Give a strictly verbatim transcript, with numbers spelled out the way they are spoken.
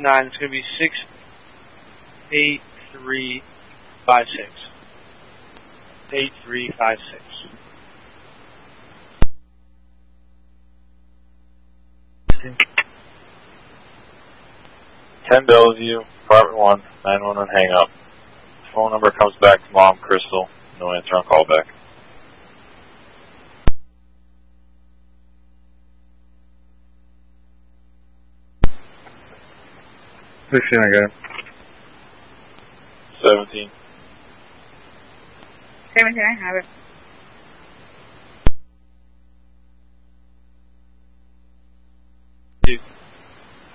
nine. It's going to be six eight three five six. Eight three five six. ten Bellevue, apartment one, nine one one hang up. Phone number comes back to Mom, Crystal. No answer on callback. sixteen, I got it. seventeen. seventeen, I have it.